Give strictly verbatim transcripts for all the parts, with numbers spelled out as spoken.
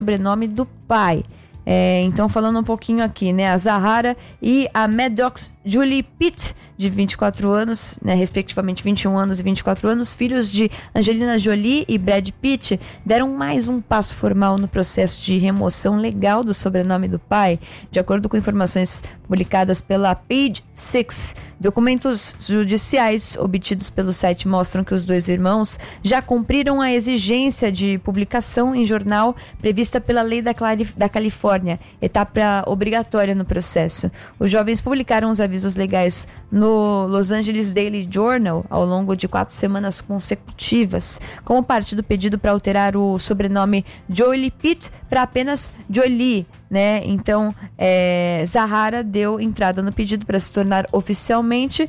sobrenome do pai. É, então, falando um pouquinho aqui, né? A Zahara e a Maddox Julie Pitt, de vinte e quatro anos, né, respectivamente vinte e um anos e vinte e quatro anos, filhos de Angelina Jolie e Brad Pitt, deram mais um passo formal no processo de remoção legal do sobrenome do pai. De acordo com informações publicadas pela Page Six, documentos judiciais obtidos pelo site mostram que os dois irmãos já cumpriram a exigência de publicação em jornal prevista pela lei da, Clari- da Califórnia, etapa obrigatória no processo. Os jovens publicaram os avisos legais no Los Angeles Daily Journal ao longo de quatro semanas consecutivas, como parte do pedido para alterar o sobrenome Jolie Pitt para apenas Jolie, né? Então, é, Zahara deu entrada no pedido para se tornar oficialmente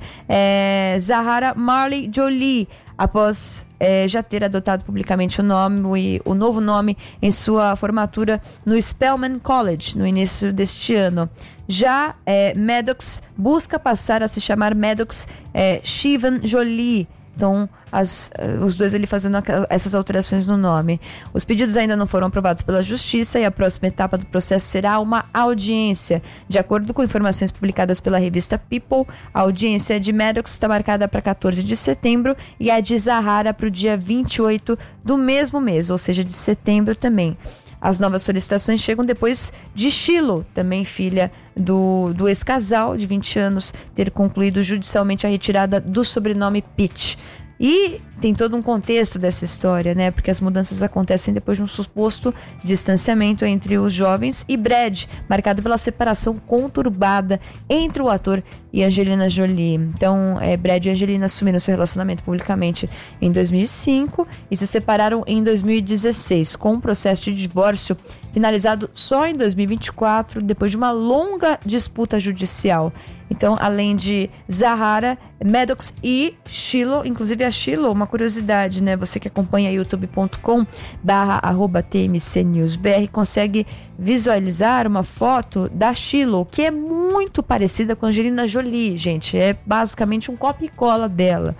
é, Zahara Marley Jolie, após é, já ter adotado publicamente o nome, o novo nome em sua formatura no Spelman College no início deste ano. Já é, Maddox busca passar a se chamar Maddox é, Shivan Jolie. Então, as, os dois ali fazendo essas alterações no nome. Os pedidos ainda não foram aprovados pela Justiça e a próxima etapa do processo será uma audiência. De acordo com informações publicadas pela revista People, a audiência de Maddox está marcada para quatorze de setembro e a de Zahara para o dia vinte e oito do mesmo mês, ou seja, de setembro também. As novas solicitações chegam depois de Shiloh, também filha do, do ex-casal de vinte anos, ter concluído judicialmente a retirada do sobrenome Pitt. E tem todo um contexto dessa história, né? Porque as mudanças acontecem depois de um suposto distanciamento entre os jovens e Brad, marcado pela separação conturbada entre o ator e Angelina Jolie. Então, é, Brad e Angelina assumiram seu relacionamento publicamente em dois mil e cinco e se separaram em dois mil e dezesseis, com um processo de divórcio finalizado só em dois mil e vinte e quatro, depois de uma longa disputa judicial. Então, além de Zahara, Maddox e Shiloh, inclusive a Shiloh, uma curiosidade, né? Você que acompanha youtube ponto com barra arroba T M C News B R consegue visualizar uma foto da Shiloh, que é muito parecida com a Angelina Jolie, gente. É basicamente um copia e cola dela.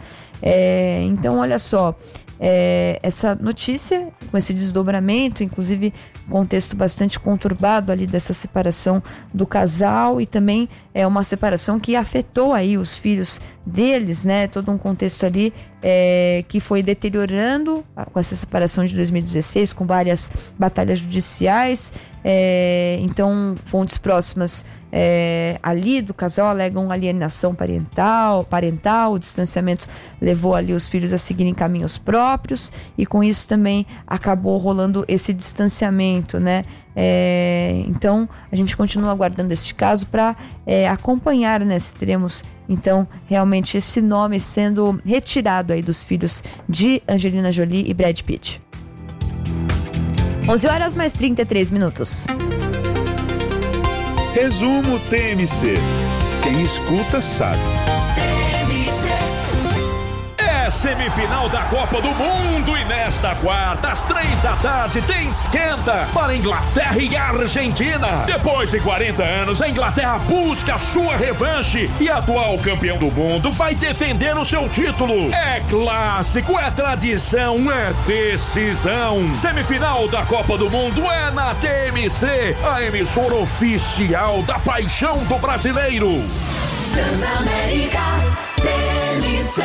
É, então, olha só, é, essa notícia, com esse desdobramento, inclusive contexto bastante conturbado ali dessa separação do casal e também é uma separação que afetou aí os filhos deles, né? Todo um contexto ali é, que foi deteriorando com essa separação de dois mil e dezesseis, com várias batalhas judiciais. É, então, fontes próximas é, ali do casal alegam alienação parental, parental, o distanciamento levou ali os filhos a seguirem caminhos próprios e com isso também acabou rolando esse distanciamento, né? É, então, a gente continua aguardando este caso para é, acompanhar, né, se teremos então realmente esse nome sendo retirado aí dos filhos de Angelina Jolie e Brad Pitt. onze horas mais trinta e três minutos. Resumo T M C. Quem escuta sabe. É semifinal da Copa do Mundo e nesta quarta, às três da tarde, tem esquenta para Inglaterra e Argentina. Depois de quarenta anos, a Inglaterra busca a sua revanche e atual campeão do mundo vai defender o seu título. É clássico, é tradição, é decisão. Semifinal da Copa do Mundo é na T M C, a emissora oficial da paixão do brasileiro. Transamérica T M C.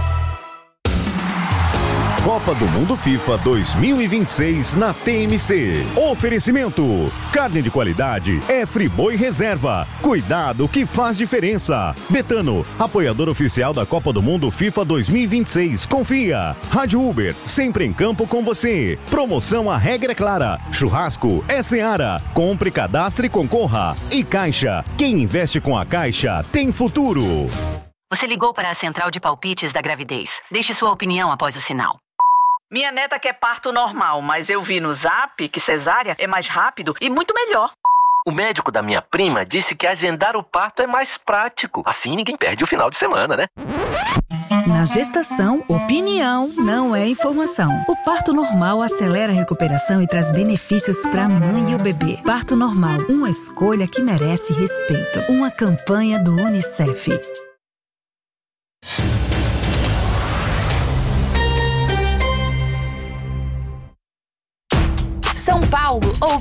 Copa do Mundo FIFA dois mil e vinte e seis na T M C. Oferecimento: carne de qualidade é Friboi Reserva. Cuidado que faz diferença. Betano, apoiador oficial da Copa do Mundo FIFA dois mil e vinte e seis. Confia. Rádio Uber, sempre em campo com você. Promoção A Regra é Clara. Churrasco é Seara. Compre, cadastre e concorra. E Caixa, quem investe com a Caixa tem futuro. Você ligou para a central de palpites da gravidez. Deixe sua opinião após o sinal. Minha neta quer parto normal, mas eu vi no Zap que cesárea é mais rápido e muito melhor. O médico da minha prima disse que agendar o parto é mais prático. Assim ninguém perde o final de semana, né? Na gestação, opinião não é informação. O parto normal acelera a recuperação e traz benefícios para a mãe e o bebê. Parto normal, uma escolha que merece respeito. Uma campanha do Unicef. São Paulo. Paulo ou